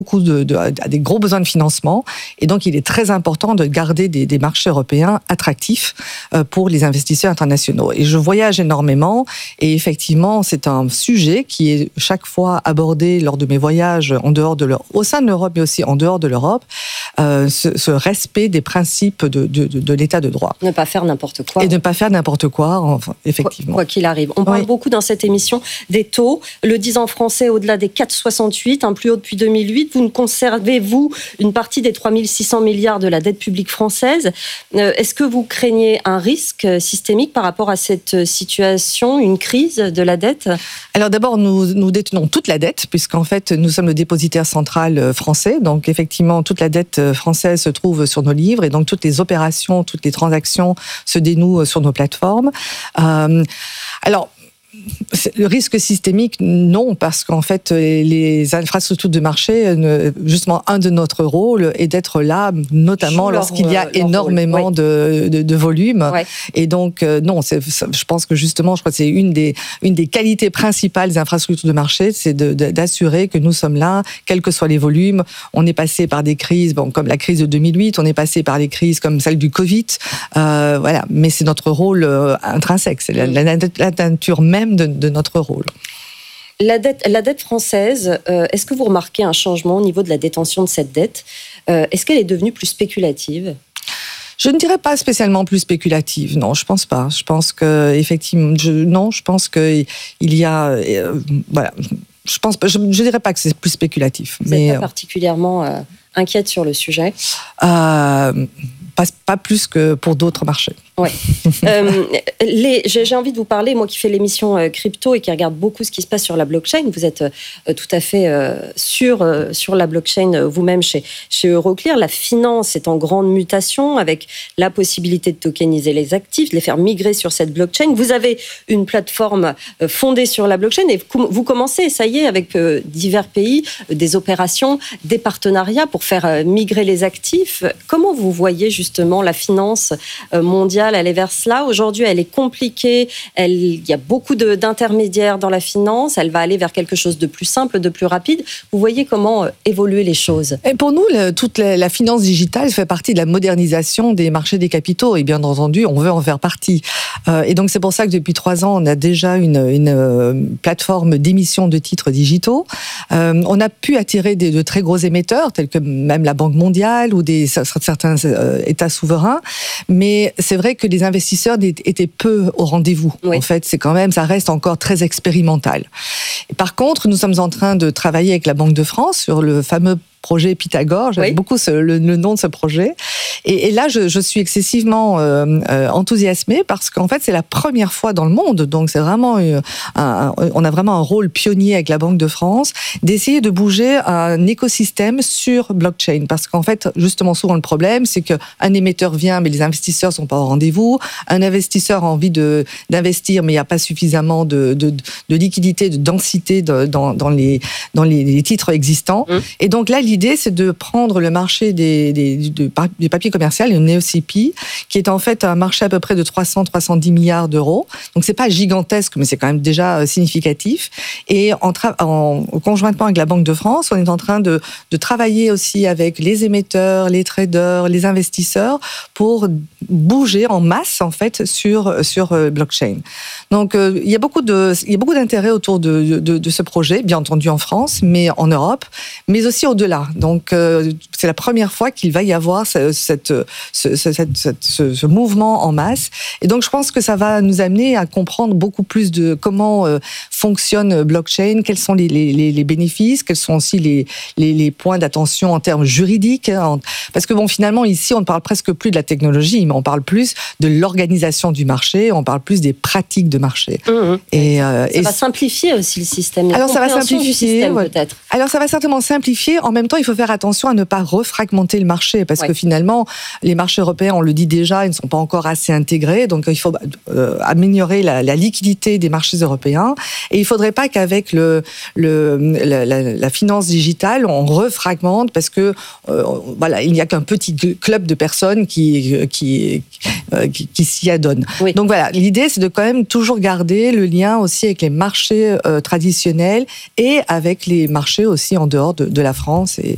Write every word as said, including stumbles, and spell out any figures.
beaucoup de, de, a des gros besoins de financement, et donc il est très important de garder des, des marchés européens attractifs euh, pour les investisseurs internationaux. Et je voyage énormément, et effectivement, c'est un sujet qui est chaque fois abordé lors de mes voyages en dehors de l'Europe, au sein de l'Europe, mais aussi en dehors de l'Europe, euh, ce, ce respect des principes de, de, de, de l'état de droit. Ne pas faire n'importe quoi. Et ne pas faire n'importe quoi, enfin, effectivement. Quoi, quoi qu'il arrive. On parle oui. beaucoup dans cette émission des taux. Le dix ans français au-delà des quatre virgule soixante-huit, un plus haut depuis deux mille huit. Vous ne conservez, vous, une partie des trois mille six cents milliards de la dette publique française. Euh, est-ce que vous craignez un risque systémique par rapport à cette situation, une crise de la dette ? Alors d'abord, nous, nous détenons toute la dette, puisqu'en fait, nous sommes le dépositaire central français. Donc effectivement, toute la dette française se trouve sur nos livres, et donc toutes les opérations, toutes les transactions se dénouent sur nos plateformes. Euh, alors, le risque systémique, non, parce qu'en fait, les infrastructures de marché, justement, un de notre rôle est d'être là, notamment leur, lorsqu'il y a énormément oui. de, de, de volume. Ouais. Et donc, non, c'est, je pense que justement, je crois que c'est une des, une des qualités principales des infrastructures de marché, c'est de, de, d'assurer que nous sommes là, quels que soient les volumes. On est passé par des crises, bon, comme la crise de deux mille huit, on est passé par des crises comme celle du Covid. Euh, voilà, mais c'est notre rôle euh, intrinsèque, c'est la, la, la nature même De, de notre rôle. La dette, la dette française, euh, est-ce que vous remarquez un changement au niveau de la détention de cette dette ? euh, Est-ce qu'elle est devenue plus spéculative ? Je ne dirais pas spécialement plus spéculative, non, je pense pas. Je pense que effectivement, je, non, je pense que il y a, euh, voilà, je pense, je, je dirais pas que c'est plus spéculatif. Vous mais n'êtes pas particulièrement euh, inquiète sur le sujet ? euh, pas, pas plus que pour d'autres marchés. Ouais. euh, les, j'ai, j'ai envie de vous parler, moi qui fais l'émission euh, crypto et qui regarde beaucoup ce qui se passe sur la blockchain. Vous êtes euh, tout à fait euh, sur, euh, sur la blockchain euh, vous-même chez, chez Euroclear. La finance est en grande mutation avec la possibilité de tokeniser les actifs, de les faire migrer sur cette blockchain. Vous avez une plateforme euh, fondée sur la blockchain et vous, vous commencez, ça y est, avec euh, divers pays, euh, des opérations, des partenariats pour faire euh, migrer les actifs. Comment vous voyez justement la finance euh, mondiale aller vers cela? Aujourd'hui, elle est compliquée. Elle, il y a beaucoup de, d'intermédiaires dans la finance. Elle va aller vers quelque chose de plus simple, de plus rapide. Vous voyez comment euh, évoluer les choses? Et pour nous, le, toute la, la finance digitale fait partie de la modernisation des marchés des capitaux. Et bien entendu, on veut en faire partie. Euh, et donc, c'est pour ça que depuis trois ans, on a déjà une, une euh, plateforme d'émission de titres digitaux. Euh, on a pu attirer des, de très gros émetteurs, tels que même la Banque mondiale ou des, certains euh, États souverains. Mais c'est vrai que les investisseurs étaient peu au rendez-vous. Oui. En fait, c'est quand même, ça reste encore très expérimental. Et par contre, nous sommes en train de travailler avec la Banque de France sur le fameux projet Pythagore. J'aime oui. beaucoup ce, le, le nom de ce projet. Et, et là, je, je suis excessivement euh, euh, enthousiasmée parce qu'en fait, c'est la première fois dans le monde. Donc, c'est vraiment un, un, on a vraiment un rôle pionnier avec la Banque de France d'essayer de bouger un écosystème sur blockchain. Parce qu'en fait, justement, souvent le problème, c'est qu'un émetteur vient, mais les investisseurs sont pas au rendez-vous. Un investisseur a envie de d'investir, mais il n'y a pas suffisamment de, de, de liquidité, de densité de, dans, dans les dans les, les titres existants. Mmh. Et donc là, l'idée, c'est de prendre le marché des, des, des, des papiers commerciaux, le Neo C P, qui est en fait un marché à peu près de trois cents à trois cent dix milliards d'euros. Donc, c'est pas gigantesque, mais c'est quand même déjà significatif. Et en, tra- en conjointement avec la Banque de France, on est en train de, de travailler aussi avec les émetteurs, les traders, les investisseurs pour bouger en masse, en fait, sur, sur blockchain. Donc, euh, il y a beaucoup de, il y a beaucoup d'intérêt autour de, de, de ce projet, bien entendu en France, mais en Europe, mais aussi au-delà. Donc, euh, c'est la première fois qu'il va y avoir ce, cette, ce, cette, cette, ce, ce mouvement en masse. Et donc, je pense que ça va nous amener à comprendre beaucoup plus de comment euh, fonctionne blockchain, quels sont les, les, les bénéfices, quels sont aussi les, les, les points d'attention en termes juridiques. Hein, parce que, bon, finalement, ici, on ne parle presque plus de la technologie, mais on parle plus de l'organisation du marché, on parle plus des pratiques de marché. Mmh. Et, euh, ça et va simplifier aussi le système. Alors, ça va simplifier. Du système, ouais. peut-être. Alors, ça va certainement simplifier. En même temps, il faut faire attention à ne pas refragmenter le marché, parce ouais. que finalement, les marchés européens, on le dit déjà, ils ne sont pas encore assez intégrés. Donc, il faut euh, améliorer la, la liquidité des marchés européens. Et il ne faudrait pas qu'avec le, le, la, la, la finance digitale, on refragmente, parce que euh, voilà, il n'y a qu'un petit club de personnes qui, qui, euh, qui, qui s'y adonnent. Oui. Donc voilà, l'idée, c'est de quand même toujours garder le lien aussi avec les marchés euh, traditionnels et avec les marchés aussi en dehors de, de la France